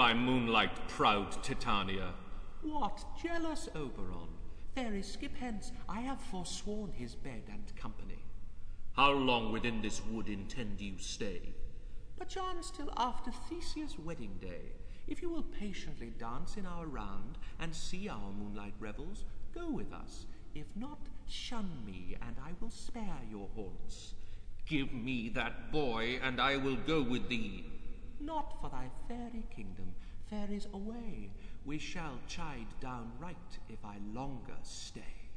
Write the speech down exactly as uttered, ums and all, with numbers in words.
thy moonlight, proud Titania. What, jealous Oberon? Fairy, skip hence. I have forsworn his bed and company. How long within this wood intend you stay? Perchance till after Theseus' wedding day. If you will patiently dance in our round and see our moonlight revels, go with us. If not, shun me, and I will spare your haunts. Give me that boy, and I will go with thee. Not for thy fairy kingdom. Fairies away. We shall chide down right if I longer stay.